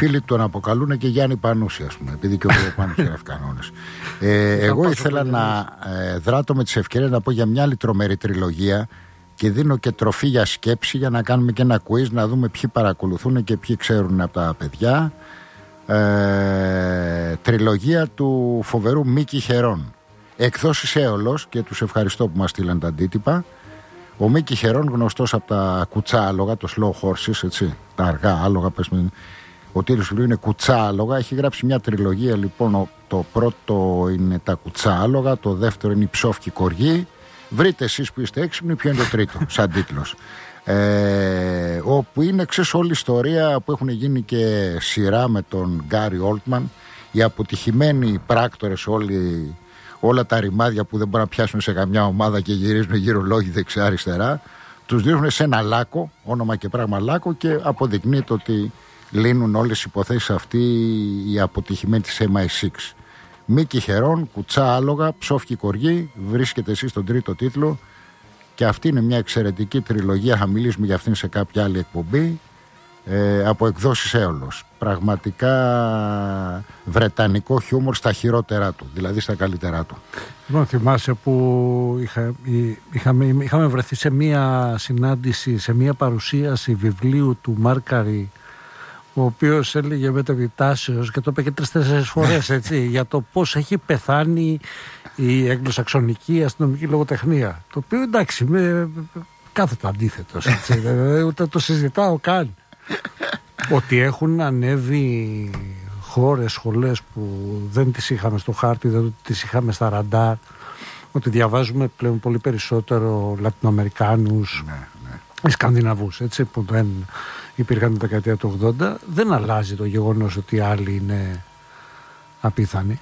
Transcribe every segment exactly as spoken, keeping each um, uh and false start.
φίλοι τον αποκαλούν και Γιάννη Πανούση, ας πούμε, επειδή και ο Πανούση γράφει κανόνες. Ε, εγώ ήθελα να ε, δράτω με τις ευκαιρίες να πω για μια άλλη τρομερή τριλογία και δίνω και τροφή για σκέψη για να κάνουμε και ένα quiz να δούμε ποιοι παρακολουθούν και ποιοι ξέρουν από τα παιδιά. Ε, τριλογία του φοβερού Μίκη Χερών. Εκδόσεις Έολος, και τους ευχαριστώ που μας στείλαν τα αντίτυπα. Ο Μίκη Χερών, γνωστός από τα κουτσά άλογα, το slow horses, έτσι, τα αργά άλογα, πες με. Ο τίτλος του βιβλίου είναι Κουτσά άλογα. Έχει γράψει μια τριλογία, λοιπόν. Το πρώτο είναι τα κουτσά άλογα, το δεύτερο είναι η ψόφκη κοργή. Βρείτε εσείς που είστε έξυπνοι ποιο είναι το τρίτο, σαν τίτλος. Ε, όπου είναι, ξέρεις, όλη η ιστορία που έχουν γίνει και σειρά με τον Γκάρι Όλτμαν, οι αποτυχημένοι πράκτορες, όλοι, όλα τα ρημάδια που δεν μπορούν να πιάσουν σε καμιά ομάδα και γυρίζουν γύρω λόγοι δεξιά-αριστερά, τους δίνουν σε ένα λάκκο, όνομα και πράγμα λάκκο, και αποδεικνύεται ότι λύνουν όλες οι υποθέσεις αυτοί οι αποτυχημένοι της εμ άι εξ. Μίκη Χερών, κουτσά άλογα, ψόφκη κοργή, βρίσκεται εσείς στον τρίτο τίτλο. Και αυτή είναι μια εξαιρετική τριλογία, θα μιλήσουμε για αυτήν σε κάποια άλλη εκπομπή, ε, από εκδόσεις Έολος. Πραγματικά βρετανικό χιούμορ στα χειρότερά του, δηλαδή στα καλύτερά του. Λοιπόν, θυμάσαι που είχα, είχαμε, είχαμε βρεθεί σε μια συνάντηση, σε μια παρουσίαση βιβλίου του Μάρκαρη, ο οποίος έλεγε μεταβιτάσεως, και το είπε και τρεις-τέσσερις φορές, έτσι, για το πώς έχει πεθάνει η αγγλοσαξονική αστυνομική λογοτεχνία. Το οποίο, εντάξει, με κάθετα αντίθετος, έτσι, ούτε το συζητάω καν. Ότι έχουν ανέβει χώρες, σχολές που δεν τις είχαμε στο χάρτη, δεν τις είχαμε στα ραντάρ, ότι διαβάζουμε πλέον πολύ περισσότερο Λατινοαμερικάνους, ναι, ναι. Σκανδιναβούς, έτσι, που δεν υπήρχαν τη δεκαετία του ογδόντα. Δεν αλλάζει το γεγονός ότι άλλοι είναι απίθανοι.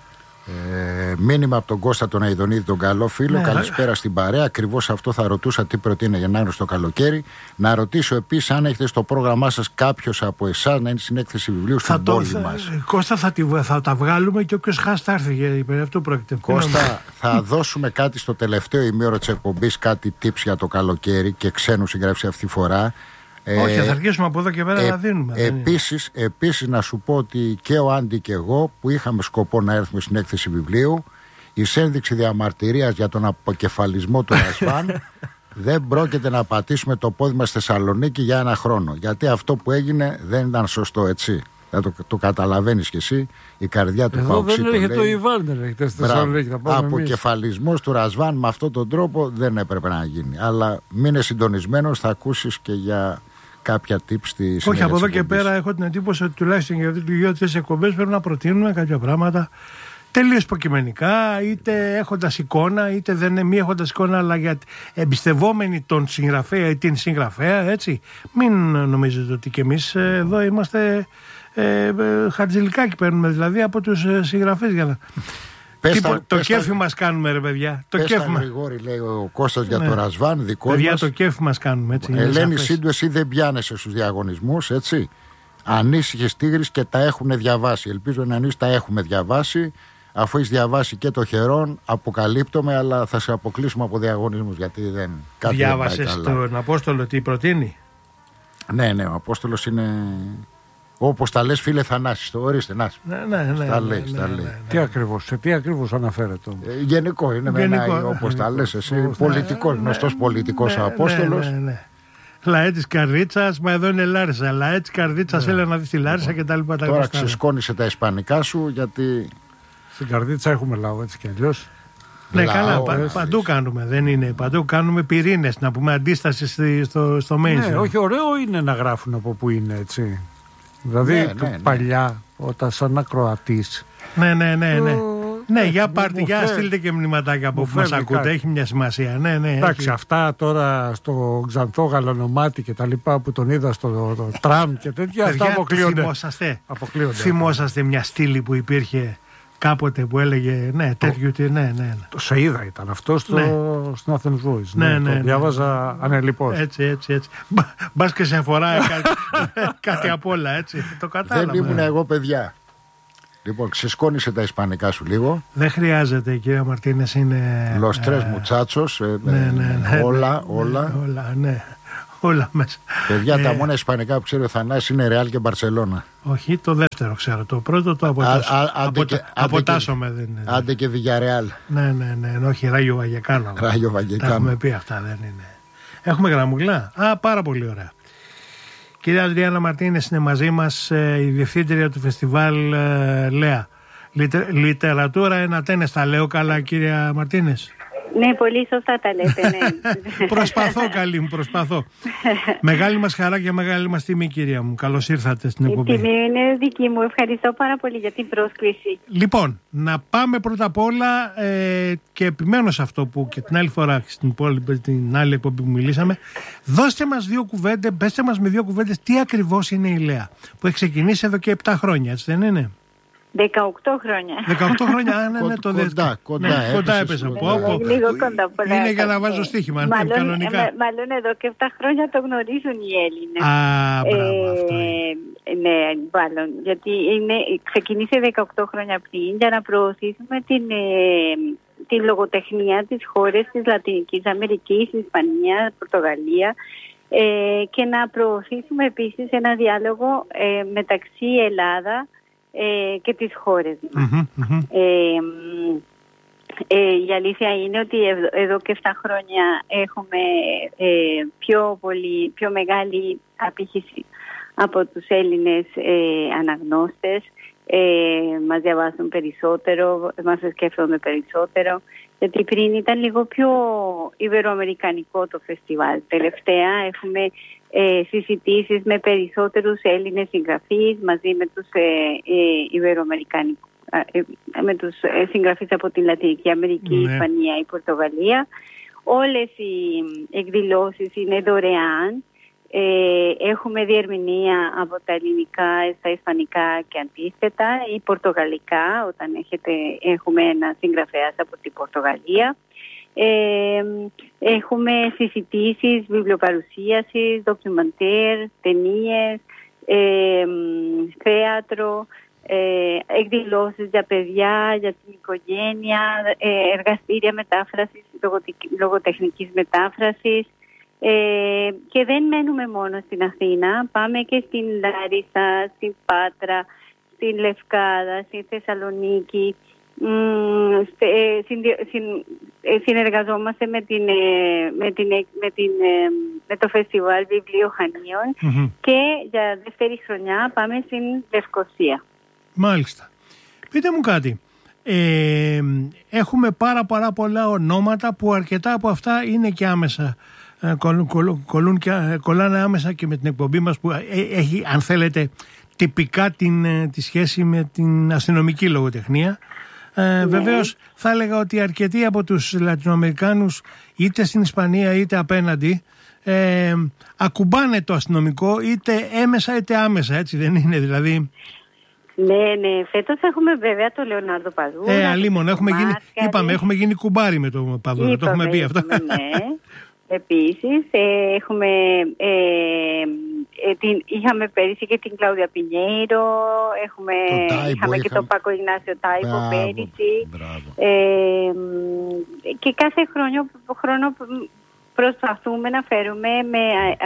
Ε, μήνυμα από τον Κώστα τον Αηδονίδη, τον καλό φίλο. Ναι, καλησπέρα στην παρέα. Ακριβώς αυτό θα ρωτούσα, τι προτείνει για να είναι στο καλοκαίρι. Να ρωτήσω επίσης αν έχετε στο πρόγραμμά σας κάποιος από εσάς να είναι στην έκθεση βιβλίου στην πόλη θα, μας. Κώστα, θα, τη, θα τα βγάλουμε και όποιος χάσει θα έρθει. Για αυτό πρόκειται. Κώστα, θα δώσουμε κάτι στο τελευταίο ημίωρο της εκπομπής, κάτι tips για το καλοκαίρι και ξένους συγγραφείς αυτή τη φορά. Όχι, θα αρχίσουμε από εδώ και πέρα ε, να δίνουμε. Επίσης, επίσης να σου πω ότι και ο Άντι και εγώ που είχαμε σκοπό να έρθουμε στην έκθεση βιβλίου, η ένδειξη διαμαρτυρίας για τον αποκεφαλισμό του Ρασβάν δεν πρόκειται να πατήσουμε το πόδι μας στη Θεσσαλονίκη για ένα χρόνο. Γιατί αυτό που έγινε δεν ήταν σωστό, έτσι. Θα το, το καταλαβαίνεις κι εσύ, η καρδιά του Παουξή. Εδώ δεν έρχεται το Ιβάν, δεν έρχεται στη Θεσσαλονίκη. Αποκεφαλισμός του Ρασβάν με αυτόν τον τρόπο δεν έπρεπε να γίνει. Αλλά μείνε συντονισμένος, θα ακούσεις και για κάποια tips στη συνέχεια. Όχι, από εδώ και πέρα έχω την εντύπωση ότι τουλάχιστον για δύο-τρεις εκπομπές πρέπει να προτείνουμε κάποια πράγματα τελείως υποκειμενικά, είτε έχοντας εικόνα, είτε δεν μη έχοντας εικόνα, αλλά για εμπιστευόμενοι τον συγγραφέα ή την συγγραφέα, έτσι. Μην νομίζετε ότι και εμείς εδώ είμαστε ε, ε, χαρτζηλικάκι παίρνουμε δηλαδή από τους συγγραφείς για να... Τι, τα, το κέφι τα, μας κάνουμε, ρε παιδιά. Το κέφι μας. Γρηγόρη, λέει ο Κώστας, για ναι. το Ρασβάν, δικό παιδιά, μας. Το κέφι μας κάνουμε, έτσι. Ελένη Σύντου, εσύ δεν πιάνεσαι στους διαγωνισμούς, έτσι. Ανήσυχες τίγρης και τα έχουν διαβάσει. Ελπίζω να εμείς τα έχουμε διαβάσει. Αφού έχεις διαβάσει και το Χερών, αποκαλύπτομαι, αλλά θα σε αποκλείσουμε από διαγωνισμούς. Γιατί δεν. Διάβασες τον Απόστολο τι προτείνει? Ναι, ναι, ο Απόστολος είναι. Όπως τα λες, φίλε Θανάση, το ορίστε, να ναι, ναι, ναι, τα ναι, λέει, ναι, τα ναι, λέει. ναι, ναι. Τι ακριβώς, σε τι ακριβώς αναφέρεται? Ε, γενικό είναι, γενικό, με ένα, όπως τα λες εσύ, ναι, πολιτικός, ναι, γνωστός πολιτικός ναι, ο Απόστολος. Ναι, ναι, ναι. Λαέ της Καρδίτσας, μα εδώ είναι Λάρισα. Λαέ της Καρδίτσας, ναι. Έλα να δεις τη Λάρισα και τα λοιπά. Τώρα ξεσκόνησε τα ισπανικά σου, γιατί... Στην Καρδίτσα έχουμε λαό, έτσι κι αλλιώς. Ναι, λαό, καλά, πα, παντού κάνουμε, δεν είναι. Παντού κάνουμε πυρήνες, να πούμε αντίσταση στο, στο mainstream. Ναι, όχι, ωραίο είναι να γράφουν από που είναι, έτσι. Δηλαδή ναι, ναι, ναι. παλιά, όταν σαν ακροατής. Ναι, ναι, ναι, ναι. Το... Ναι, για πάρτε, για στείλτε και μηνυματάκια από που μας ακούτε, κάτι. Έχει μια σημασία. Ναι, ναι, εντάξει, έχει. Αυτά τώρα στο Ξανθό Γαλανομάτι και τα λοιπά που τον είδα στο το, τραμ και τέτοια, αυτά αποκλείονται. Θυμόσαστε, αποκλείονται. Θυμόσαστε μια στήλη που υπήρχε κάποτε που έλεγε ναι, τέτοιο τι, ναι, ναι. Το σε είδα ήταν αυτό στο, ναι. στην Athens Voice. Ναι, ναι, ναι, το διάβαζα ναι. ανελιπώς. Έτσι, έτσι, έτσι. Μπας και σε αφορά κάτι, κάτι απ' όλα, έτσι. Το κατάλαβα. Δεν ήμουν εγώ, παιδιά. Λοιπόν, ξεσκόνησε τα ισπανικά σου λίγο. Δεν χρειάζεται, κύριε Μαρτίνες, είναι... Los tres muchachos, ε, ναι, ναι, ναι, όλα, ναι, όλα. όλα, ναι. όλα μέσα. Παιδιά, ε, τα μόνα ισπανικά που ξέρει ο Θανάσης είναι Ρεάλ και Μπαρσελόνα. Όχι, το δεύτερο ξέρω. Το πρώτο το αποτάσσομαι. Αποτα... αποτάσσομαι. Δεν είναι. Άντε και Βιγιαρεάλ. Ναι, ναι, ναι. Όχι, Ράγιο Βαγεκάνο. Ράγιο Βαγεκάνο. Τα έχουμε πει αυτά, δεν είναι. Έχουμε γραμμουλά. Α, πάρα πολύ ωραία. Κυρία Αντριάννα Μαρτίνες είναι μαζί μας, η διευθύντρια του φεστιβάλ ε, Λέα. Λιτε, λιτερατούρα ένα τένες, τα λέω καλά, κυρία Μαρτίνες? Ναι, πολύ σωστά τα λέτε, ναι. Προσπαθώ, καλή μου, προσπαθώ. Μεγάλη μας χαρά και μεγάλη μας τιμή, κυρία μου. Καλώς ήρθατε στην εκπομπή. Η τιμή είναι δική μου. Ευχαριστώ πάρα πολύ για την πρόσκληση. Λοιπόν, να πάμε πρώτα απ' όλα ε, και επιμένω σε αυτό που και την άλλη φορά, στην, την άλλη εκπομπή που μιλήσαμε. Δώστε μας δύο κουβέντες, πέστε μας με δύο κουβέντες τι ακριβώς είναι η Λέα, που έχει ξεκινήσει εδώ και επτά χρόνια, έτσι δεν είναι? δεκαοκτώ χρόνια. δεκαοκτώ χρόνια, αν είναι το δεύτερο. Κοντά, κοντά, ναι, κοντά έπεσα. Ναι, ναι, λίγο κοντά, πολλά. Είναι για να βάζω στοίχημα, μάλλον, κανονικά. Ε, μάλλον εδώ και επτά χρόνια το γνωρίζουν οι Έλληνες. Α, μπράβο, ε, αυτό είναι. Ναι, μάλλον, γιατί είναι, ξεκινήσε δεκαοκτώ χρόνια πριν για να προωθήσουμε την, ε, την λογοτεχνία της χώρες της Λατινικής Αμερικής, Ισπανία, Πορτογαλία, ε, και να προωθήσουμε επίσης ένα διάλογο ε, μεταξύ Ελλάδα Ε, και τις χώρες μας. Mm-hmm, mm-hmm. Ε, ε, η αλήθεια είναι ότι εδώ, εδώ και επτά χρόνια έχουμε ε, πιο, πολύ, πιο μεγάλη απήχηση από τους Έλληνες ε, αναγνώστες. Ε, μας διαβάζουν περισσότερο, μας σκέφτονται περισσότερο, γιατί πριν ήταν λίγο πιο ιβεροαμερικανικό το φεστιβάλ. Τελευταία έχουμε ε, συζητήσεις με περισσότερους Έλληνες συγγραφείς μαζί με τους ε, ε, ιβεροαμερικανικούς, ε, με τους ε, συγγραφείς από την Λατινική Αμερική, η ναι. Ισπανία, η Πορτογαλία. Όλες οι εκδηλώσεις είναι δωρεάν. Ε, έχουμε διερμηνία από τα ελληνικά στα ισπανικά και αντίθετα, ή πορτογαλικά όταν έχετε, έχουμε ένα συγγραφέα από την Πορτογαλία. Ε, έχουμε συζητήσεις, βιβλιοπαρουσίασεις, ντοκιμαντέρ, ταινίες, ε, θέατρο, ε, εκδηλώσεις για παιδιά, για την οικογένεια, ε, εργαστήρια μετάφρασης, λογοτεχνικής μετάφρασης. Ε, και δεν μένουμε μόνο στην Αθήνα, πάμε και στην Λάρισα, στην Πάτρα, στην Λευκάδα, στη Θεσσαλονίκη. Μ, στε, συν, συν, συνεργαζόμαστε με, την, με, την, με, την, με το Φεστιβάλ Βιβλίου Χανίων mm-hmm. και για δεύτερη χρονιά πάμε στην Λευκοσία. Μάλιστα. Πείτε μου κάτι. Ε, έχουμε πάρα πάρα πολλά ονόματα που αρκετά από αυτά είναι και άμεσα Κολ, κολ, κολούν και, κολλάνε άμεσα και με την εκπομπή μας που έχει, αν θέλετε, τυπικά την, τη σχέση με την αστυνομική λογοτεχνία. Ε, ναι. Βεβαίως θα έλεγα ότι αρκετοί από τους Λατινοαμερικάνους, είτε στην Ισπανία είτε απέναντι, ε, ακουμπάνε το αστυνομικό είτε έμεσα είτε άμεσα, έτσι δεν είναι δηλαδή? Ναι, ναι. Φέτος έχουμε βέβαια το Λεωνάρδο Παδούρα. Ε, αλίμον, έχουμε γίνει, είπαμε, έχουμε γίνει κουμπάρι με το Παδούρα, το έχουμε πει αυτό. Ναι. Επίσης, ε, έχουμε, ε, ε, την, είχαμε πέρυσι και την Κλάουδια Πινιέιρο, έχουμε, Τάιμπο, είχαμε και είχα... τον Πάκο Ιγνάσιο Τάιμπο μπράβο, πέρυσι. μπράβο. Ε, και κάθε χρόνο, χρόνο προσπαθούμε να φέρουμε με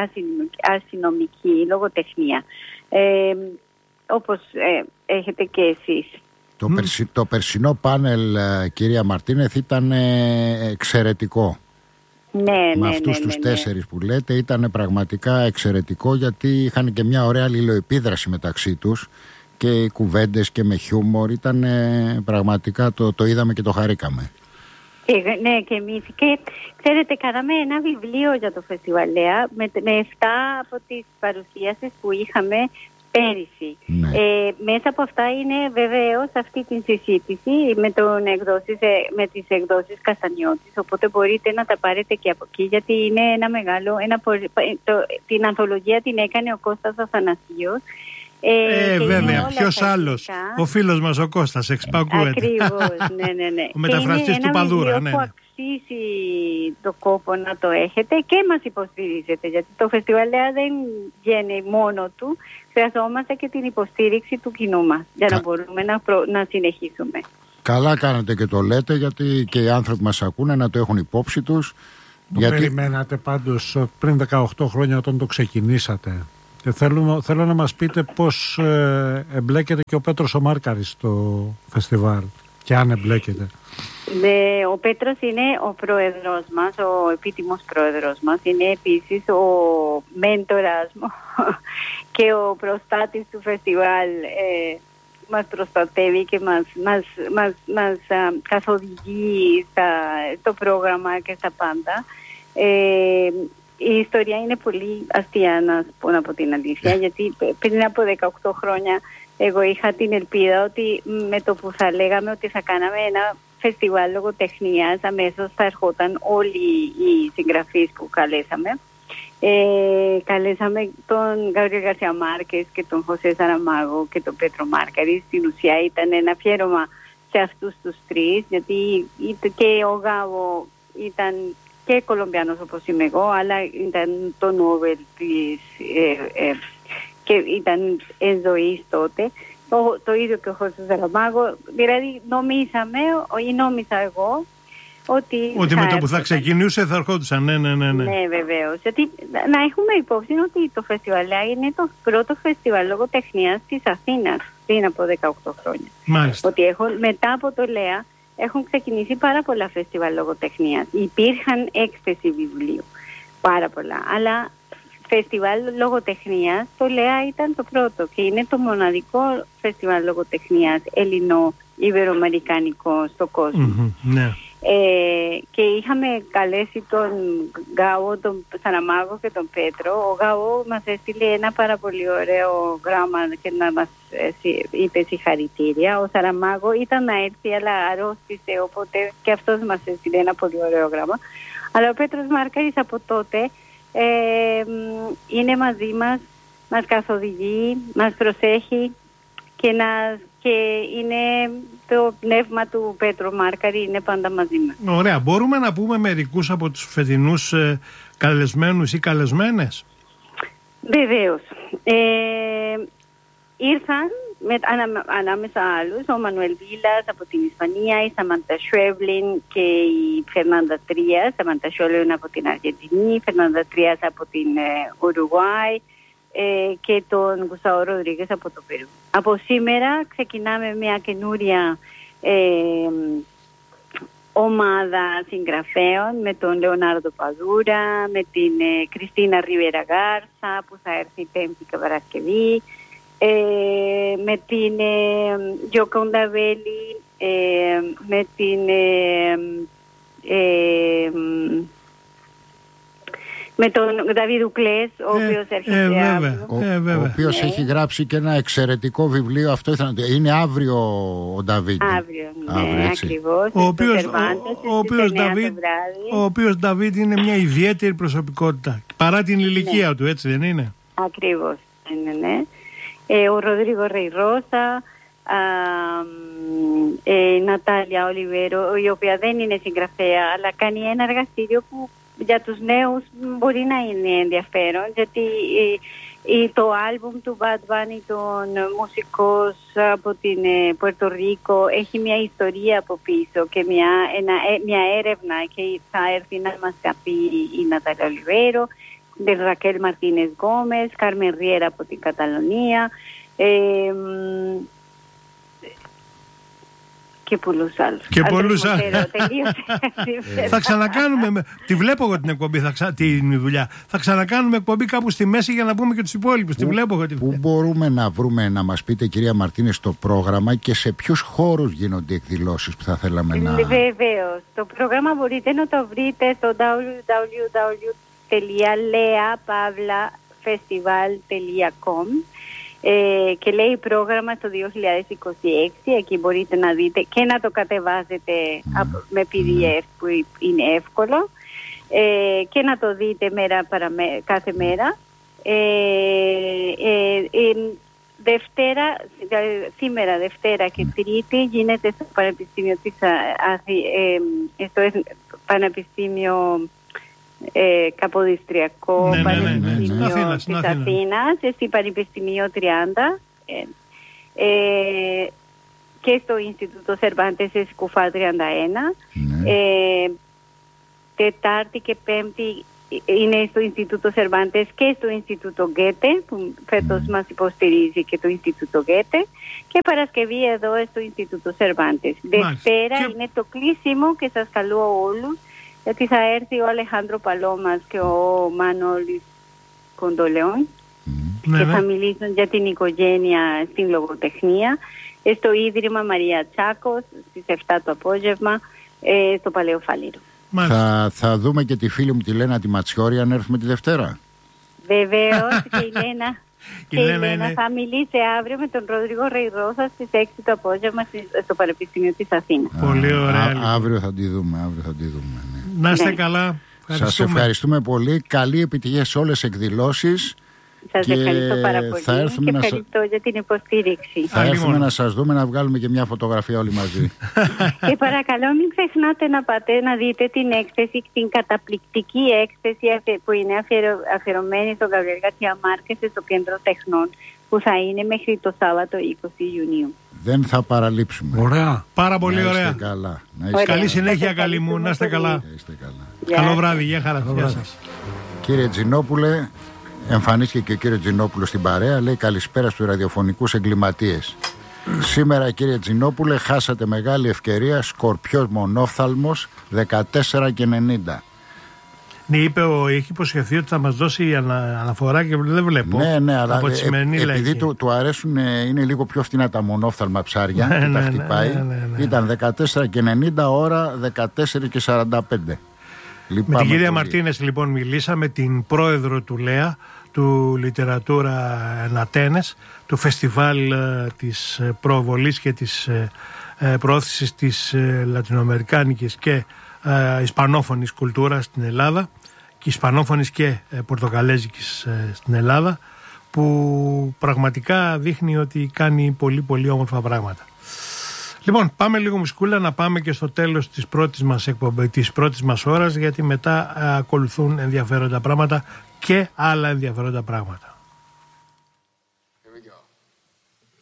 αστυνομική λογοτεχνία, ε, όπως ε, έχετε και εσείς. Το, mm. περσι, το περσινό πάνελ, κυρία Μαρτίνεθ, ήταν ε, εξαιρετικό. Ναι, ναι, με αυτούς ναι, τους ναι, τέσσερις που λέτε ήταν πραγματικά εξαιρετικό, γιατί είχαν και μια ωραία αλληλοεπίδραση μεταξύ τους και οι κουβέντες και με χιούμορ ήταν ε, πραγματικά το, το είδαμε και το χαρήκαμε. Και, ναι, και εμείς. Και ξέρετε, κάναμε ένα βιβλίο για το Φεστιβάλ Λέα με, με εφτά από τις παρουσίασεις που είχαμε πέρυσι. Ναι. Ε, μέσα από αυτά είναι βεβαίως αυτή τη συζήτηση με, τον εκδόσεις, με τις εκδόσεις Καστανιώτης, οπότε μπορείτε να τα πάρετε και από εκεί, γιατί είναι ένα μεγάλο, ένα, το, την ανθολογία την έκανε ο Κώστας Αθανασίος. Ε, ε βέβαια, ποιος άλλος? Ο φίλος μας ο Κώστας, εξπακούεται. Ακριβώς, ναι, ναι, ναι. Ο μεταφραστής του Παδούρα, ναι, ναι. Αξίζει το κόπο να το έχετε και μας υποστηρίζετε, γιατί το Φεστιβάλ Λέα δεν βγαίνει μόνο του, χρειαζόμαστε και την υποστήριξη του κοινού μας για Κα... να μπορούμε να, προ... να συνεχίσουμε. Καλά κάνετε και το λέτε, γιατί και οι άνθρωποι μας ακούνε να το έχουν υπόψη τους. Το Γιατί... περιμένατε πάντως πριν δεκαοκτώ χρόνια όταν το ξεκινήσατε. Και θέλω, θέλω να μας πείτε πώς ε, εμπλέκεται και ο Πέτρος ο Μάρκαρης στο φεστιβάλ και αν εμπλέκεται. Ναι, ο Πέτρος είναι ο πρόεδρος μας, ο επίτιμος πρόεδρος μας. Είναι επίσης ο μέντορας μου και ο προστάτης του φεστιβάλ. Ε, μας προστατεύει και μας, μας, μας, μας α, καθοδηγεί στα, στο πρόγραμμα και στα πάντα. Ε, η ιστορία είναι πολύ αστεία, να πω από την αλήθεια, γιατί πριν από δεκαοκτώ χρόνια εγώ είχα την ελπίδα ότι με το που θα λέγαμε ότι θα κάναμε ένα φεστιβάλ λογοτεχνίας, αμέσως θα ερχόταν όλοι οι συγγραφείς που καλέσαμε. Ε, καλέσαμε τον Γκάμπριελ Γκαρσία Μάρκες και τον Χωσέ Σαραμάγο και τον Πέτρο Μάρκαρη. Στην ουσία ήταν ένα αφιέρωμα σε αυτούς τους τρεις, γιατί και ο Γάβο ήταν και Κολομπιάνος όπως είμαι εγώ, αλλά ήταν το Νόβελ της, ε, ε, και ήταν εν ζωής τότε. Το, το ίδιο και ο Χωσέ Σαραμάγο. Δηλαδή νομίζαμε, ή νόμιζα εγώ, Ότι, ότι με το που θα ξεκινούσε θα ερχόντουσαν. Ναι, ναι, ναι, ναι. Ναι, βεβαίως. Γιατί να έχουμε υπόψη ότι το φεστιβάλ είναι το πρώτο φεστιβάλ λογοτεχνίας της Αθήνας πριν από δεκαοκτώ χρόνια. Μάλιστα. Ότι έχουν, μετά από το ΛΕΑ έχουν ξεκινήσει πάρα πολλά φεστιβάλ λογοτεχνίας. Υπήρχαν έκθεση βιβλίου. Πάρα πολλά. Αλλά φεστιβάλ λογοτεχνίας το ΛΕΑ ήταν το πρώτο και είναι το μοναδικό φεστιβάλ λογοτεχνίας ελληνο-ιβεροαμερικανικό στον κόσμο. Mm-hmm, ναι. Ε, και είχαμε καλέσει τον Γκάο, τον Σαραμάγο και τον Πέτρο. Ο Γκάο μας έστειλε ένα πάρα πολύ ωραίο γράμμα και να μας είπε συγχαρητήρια. Ο Σαραμάγο ήταν να έρθει αλλά αρρώστησε, οπότε και αυτός μας έστειλε ένα πολύ ωραίο γράμμα. Αλλά ο Πέτρος Μάρκαρης από τότε ε, είναι μαζί μας, μας καθοδηγεί, μας προσέχει και να... και είναι το πνεύμα του Πέτρου Μάρκαρη, είναι πάντα μαζί μας. Ωραία. Μπορούμε να πούμε μερικούς από τους φετινούς ε, καλεσμένους ή καλεσμένες? Βεβαίως. Ε, ήρθαν με, ανα, ανάμεσα άλλους ο Μανουέλ Βίλας από την Ισπανία, η Σαμάντα Σουέβλιν και η Φερνάντα Τρίας. Σαμάντα Σουέβλιν από την Αργεντινή, η Φερνάντα Τρίας από την ε, Ουρουγουάη, Ε, και τον Γκουστάβο Ροδρίγκες από το Περού. Από σήμερα ξεκινάμε μια καινούρια ε, ομάδα συγγραφέων με τον Λεωνάρδο Παδούρα, με την ε, Κριστίνα Ριβέρα Γάρσα που θα έρθει Πέμπτη και Παρασκευή, ε, με την ε, Γιοκόντα Βέλη, ε, με την ε, ε, με τον Δαβίδ Ουκλές, ο ε, οποίος έρχεται ε, βέβαια, αύριο. Ο, ε, βέβαια. ο οποίος ναι. έχει γράψει και ένα εξαιρετικό βιβλίο. Αυτό ήθελα, είναι αύριο ο Νταβίδ. Αύριο, ναι, αύριο ακριβώς. Ο οποίος, ο, ο, οποίος Νταβίδ, ο οποίος Νταβίδ είναι μια ιδιαίτερη προσωπικότητα. Παρά την ηλικία ναι. του, έτσι δεν είναι? Ακριβώς, ναι, ναι. Ε, ο Ροδρίγο Ρεϊρόσα, η Νατάλια Ολιβέρο, η οποία δεν είναι συγγραφέα, αλλά κάνει ένα εργαστήριο που για τους νέους μπορεί να είναι ενδιαφέρον, γιατί ε, το άλμπουμ του Bad Bunny, τον μουσικός από την ε, Πουέρτο Ρίκο, έχει μια ιστορία από πίσω και μια, ένα, ε, μια έρευνα, και θα έρθει να μας τα πει η Νατάλια Ολιβέρο, την Ρακέλ Μαρτίνες Γκόμες, Κάρμεν Ριέρα από την Καταλωνία, ε, και πολλούς άλλους. Και πολλούς άλλους. Θα ξανακάνουμε, τη βλέπω εγώ την εκπομπή, θα ξα... την δουλειά. Θα ξανακάνουμε εκπομπή κάπου στη μέση για να πούμε και τους υπόλοιπους. Τη βλέπω εγώ. Πού μπορούμε να βρούμε, να μας πείτε κυρία Μαρτίνες, το πρόγραμμα και σε ποιους χώρους γίνονται εκδηλώσεις που θα θέλαμε να... Βεβαίως. Το πρόγραμμα μπορείτε να το βρείτε στο double-u double-u double-u τελεία lea pavla festival τελεία com. Ε, και λέει πρόγραμμα το δύο χιλιάδες είκοσι έξι. Εκεί μπορείτε να δείτε και να το κατεβάζετε mm. με πι ντι εφ που είναι εύκολο, ε, και να το δείτε μέρα παραμέ, κάθε μέρα. ε, ε, ε, Δευτέρα, σήμερα Δευτέρα και Τρίτη γίνεται στο Πανεπιστήμιο της ε, στο Πανεπιστήμιο Ε, Καποδιστριακό ναι, ναι, Πανεπιστήμιο ναι, ναι, ναι. της Αθήνας, στην Πανεπιστήμιο τριάντα, ε, ε, και στο Ινστιτούτο Σερβάντες Σκουφά τριάντα ένα. Ναι. Ε, Τετάρτη και Πέμπτη είναι στο Ινστιτούτο Σερβάντες και στο Ινστιτούτο Γκέτε, που φέτος mm. μας υποστηρίζει και το Ινστιτούτο Γκέτε, και Παρασκευή εδώ στο Ινστιτούτο Σερβάντες. Δευτέρα και... είναι το κλείσιμο και σας καλώ όλους, γιατί θα έρθει ο Αλεχάνδρο Παλόμας και ο Μανώλης Κοντολεόν mm. και θα μιλήσουν για την οικογένεια στην λογοτεχνία στο Ίδρυμα Μαρία Τσάκος στις επτά το απόγευμα στο Παλαιό Φαλήρο. Θα, θα δούμε και τη φίλη μου τη Λένα τη Ματσιόρη αν έρθουμε τη Δευτέρα. Βεβαίως και η Λένα, και η Λένα είναι... θα μιλήσει αύριο με τον Ροδρίγο Ρεϊρόσα στις έξι το απόγευμα στο Πανεπιστήμιο της Αθήνας. Πολύ ωραία. Α, αύριο θα τη δούμε, αύριο θα τη δούμε. Ναι. Να είστε ναι. καλά. Σας ευχαριστούμε πολύ. Καλή επιτυχία σε όλες τις εκδηλώσεις. Σας ευχαριστώ πάρα πολύ θα έρθουμε και να ευχαριστώ σα... για την υποστήριξη. Θα έρθουμε να σας δούμε, να βγάλουμε και μια φωτογραφία όλοι μαζί. Και παρακαλώ μην ξεχνάτε να πάτε να δείτε την έκθεση, την καταπληκτική έκθεση που είναι αφιερω... αφιερωμένη στον Γαβριέλ Γκαρσία Μάρκες στο Κέντρο Τεχνών, που θα είναι μέχρι το Σάββατο είκοσι Ιουνίου. Δεν θα παραλείψουμε. Ωραία. Πάρα πολύ να ωραία. Καλά. Να ωραία. Καλή συνέχεια, καλή μου. Να είστε καλά. καλά. Καλό βράδυ. Γεια χαρά. Γεια σας. Κύριε Τζινόπουλε, εμφανίστηκε και ο κύριο Τζινόπουλο στην παρέα. Λέει καλησπέρα στους ραδιοφωνικούς εγκληματίες. Σήμερα, κύριε Τζινόπουλε, χάσατε μεγάλη ευκαιρία. Σκορπιός μονόφθαλμος δεκατέσσερα και ενενήντα. Ναι, είπε, ο, έχει υποσχεθεί ότι θα μας δώσει ανα, αναφορά και δεν βλέπω. Ναι, ναι, αλλά από τη ε, ε, επειδή του, του αρέσουν, είναι λίγο πιο φθηνά τα μονόφθαλμα ψάρια ναι, και ναι, τα χτυπάει. Ναι, ναι, ναι, ναι. Ήταν δεκατέσσερα και ενενήντα, ώρα δεκατέσσερα και σαράντα πέντε. Με την κυρία Μαρτίνες λοιπόν μιλήσαμε, την πρόεδρο του ΛΕΑ, του Λιτερατούρα εν Ατένες, του φεστιβάλ ε, της προβολής και της ε, προώθησης της ε, λατινοαμερικάνικης και ε, ισπανόφωνης κουλτούρας στην Ελλάδα και ισπανόφωνης και ε, πορτογαλέζικης ε, στην Ελλάδα, που πραγματικά δείχνει ότι κάνει πολύ πολύ όμορφα πράγματα. Λοιπόν, πάμε λίγο μουσικούλα, να πάμε και στο τέλος της πρώτης μας εκπομπής, της πρώτης μας ώρας, γιατί μετά α, ακολουθούν ενδιαφέροντα πράγματα και άλλα ενδιαφέροντα πράγματα.